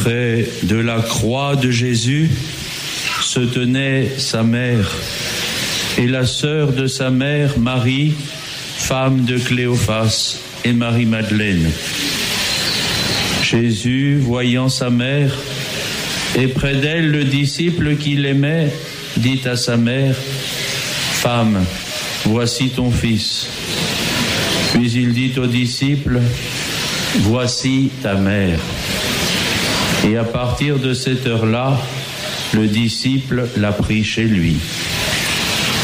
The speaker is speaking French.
Près de la croix de Jésus se tenait sa mère et la sœur de sa mère, Marie, femme de Cléophas, et Marie-Madeleine. Jésus, voyant sa mère, et près d'elle le disciple qu'il aimait, dit à sa mère, « Femme, voici ton fils. » Puis il dit au disciple, « Voici ta mère. » Et à partir de cette heure-là, le disciple l'a pris chez lui.